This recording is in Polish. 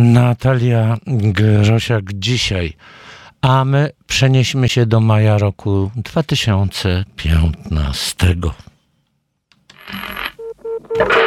Natalia Grosiak dzisiaj, a my przenieśmy się do maja roku 2015.